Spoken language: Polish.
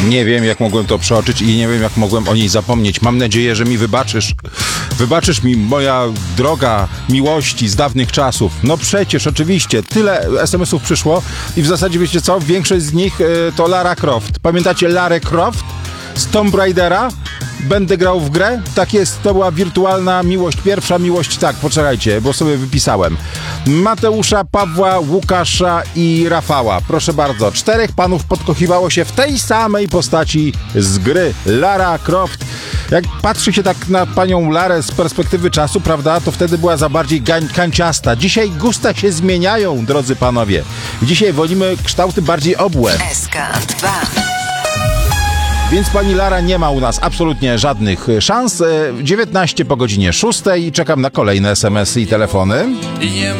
Nie wiem, jak mogłem to przeoczyć i nie wiem, jak mogłem o niej zapomnieć. Mam nadzieję, że mi wybaczysz. Wybaczysz mi, moja droga miłości z dawnych czasów. No przecież, oczywiście, tyle SMS-ów przyszło i w zasadzie, wiecie co, większość z nich to Lara Croft. Pamiętacie Larę Croft z Tomb Raidera? Będę grał w grę? Tak jest, to była wirtualna miłość, pierwsza miłość, tak, poczekajcie, bo sobie wypisałem. Mateusza, Pawła, Łukasza i Rafała. Proszę bardzo, 4 panów podkochiwało się w tej samej postaci z gry. Lara Croft. Jak patrzy się tak na panią Larę z perspektywy czasu, prawda, to wtedy była za bardziej kanciasta. Dzisiaj gusta się zmieniają, drodzy panowie. Dzisiaj wolimy kształty bardziej obłe. SK2. Więc pani Lara nie ma u nas absolutnie żadnych szans. 19 po godzinie 6. Czekam na kolejne SMS-y i telefony.